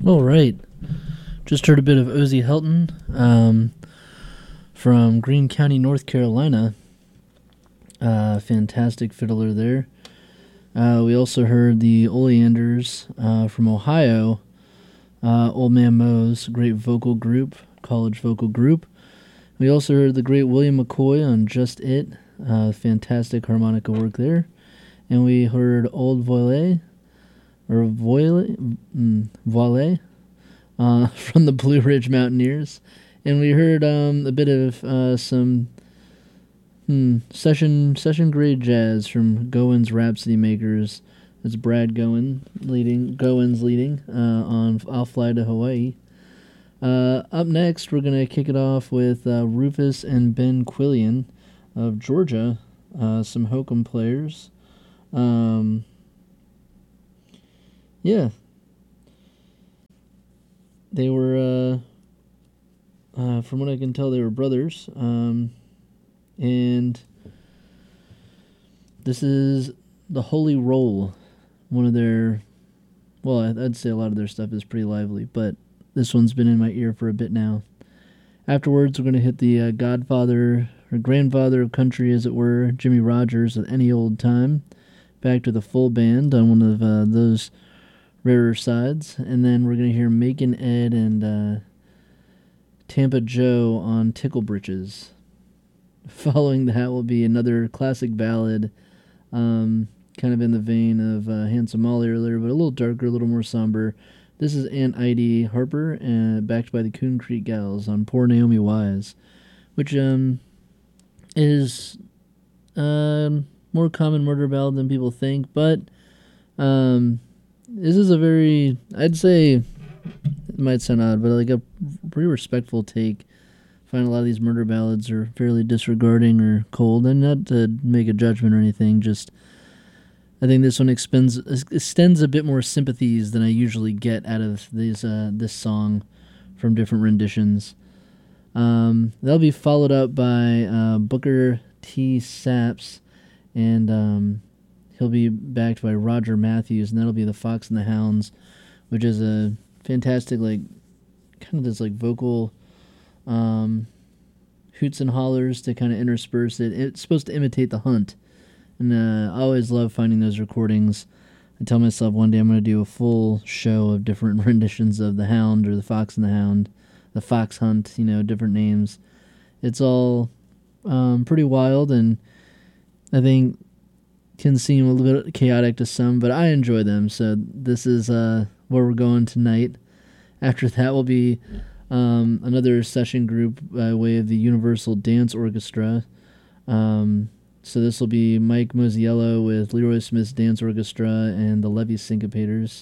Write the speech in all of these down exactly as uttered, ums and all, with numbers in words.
All right. Just heard a bit of Ozzie Helton um, from Greene County, North Carolina. Uh, fantastic fiddler there. Uh, we also heard the Oleanders uh, from Ohio. Uh, Old Man Mo's great vocal group, college vocal group. We also heard the great William McCoy on Just It. Uh, fantastic harmonica work there. And we heard Old Voile, or Voile, mm, Voile, uh, from the Blue Ridge Mountaineers. And we heard um, a bit of uh, some hmm, session session grade jazz from Goins Rhapsody Makers. It's Brad Goin leading, Goins leading uh, on I'll Fly to Hawaii. Uh, up next, we're going to kick it off with uh, Rufus and Ben Quillian of Georgia, uh, some hokum players. Um, yeah. They were, uh, uh, from what I can tell, they were brothers. Um, and this is the Holy Roll, one of their, well, I'd say a lot of their stuff is pretty lively, but this one's been in my ear for a bit now. Afterwards, we're going to hit the uh, godfather, or grandfather of country, as it were, Jimmie Rodgers, at Any Old Time. Back to the full band on one of uh, those rarer sides. And then we're going to hear Macon Ed and uh, Tampa Joe on Tickle Britches. Following that will be another classic ballad, um, kind of in the vein of uh, Handsome Molly earlier, but a little darker, a little more somber. This is Aunt Heidi Harper, uh, backed by the Coon Creek Gals on Poor Naomi Wise, which um, is uh, more common murder ballad than people think, but um, this is a very, I'd say, it might sound odd, but like a pretty respectful take. I find a lot of these murder ballads are fairly disregarding or cold, and not to make a judgment or anything, just I think this one expends, extends a bit more sympathies than I usually get out of these uh, this song from different renditions. Um, that'll be followed up by uh, Booker T. Saps, and um, he'll be backed by Roger Matthews, and that'll be The Fox and the Hounds, which is a fantastic, like, kind of this like vocal um, hoots and hollers to kind of intersperse it. It's supposed to imitate The Hunt. And uh, I always love finding those recordings. I tell myself one day I'm going to do a full show of different renditions of The Hound or The Fox and the Hound, The Fox Hunt, you know, different names. It's all um, pretty wild, and I think can seem a little bit chaotic to some, but I enjoy them. So this is uh, where we're going tonight. After that will be um, another session group by way of the Universal Dance Orchestra. Um... So this will be Mike Mosiello with Leroy Smith's Dance Orchestra and the Levy Syncopators.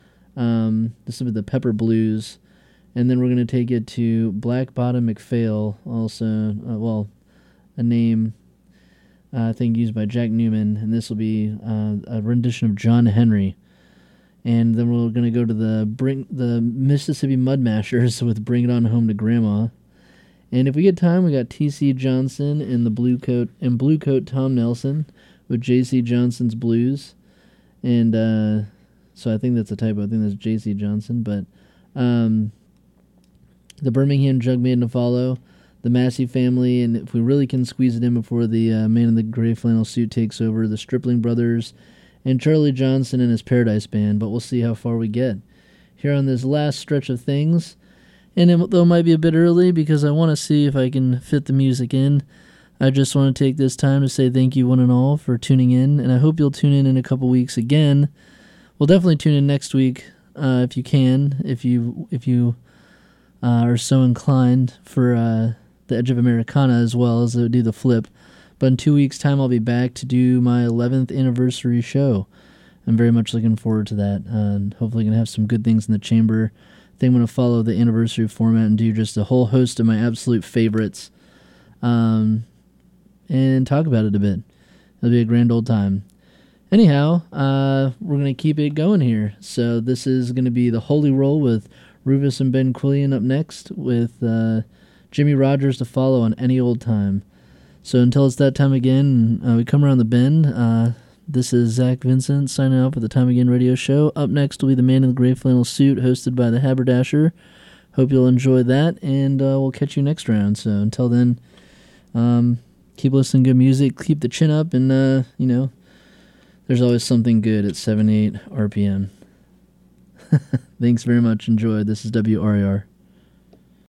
Um, this will be the Pepper Blues. And then we're going to take it to Black Bottom McPhail, also, uh, well, a name uh, I think used by Jack Newman. And this will be uh, a rendition of John Henry. And then we're going to go to the bring the Mississippi Mud Mashers with Bring It On Home to Grandma. And if we get time, we got T C Johnson and the Blue Coat and Blue Coat Tom Nelson with J C Johnson's Blues. And uh, so I think that's a typo. I think that's J C Johnson. But um, the Birmingham Jug Maiden to follow, the Massey Family, and if we really can squeeze it in before the uh, man in the gray flannel suit takes over, the Stripling Brothers, and Charlie Johnson and his Paradise Band. But we'll see how far we get. Here on this last stretch of things, and it, though it might be a bit early because I want to see if I can fit the music in, I just want to take this time to say thank you one and all for tuning in, and I hope you'll tune in in a couple weeks again. We'll definitely tune in next week uh, if you can, if you if you uh, are so inclined for uh, the Edge of Americana as well as do the flip. But in two weeks' time, I'll be back to do my eleventh anniversary show. I'm very much looking forward to that, uh, and hopefully going to have some good things in the chamber. I think I'm going to follow the anniversary format and do just a whole host of my absolute favorites um, and talk about it a bit. It'll be a grand old time. Anyhow, uh, we're going to keep it going here. So this is going to be the Holy Roll with Rufus and Ben Quillian up next with uh, Jimmie Rodgers to follow on Any Old Time. So until it's that time again, uh, we come around the bend. Uh, This is Zach Vincent signing off with the Time Again radio show. Up next will be the Man in the Gray Flannel Suit, hosted by the Haberdasher. Hope you'll enjoy that, and uh, we'll catch you next round. So until then, um, keep listening to good music, keep the chin up, and, uh, you know, there's always something good at seventy-eight R P M. Thanks very much. Enjoy. This is W R A R.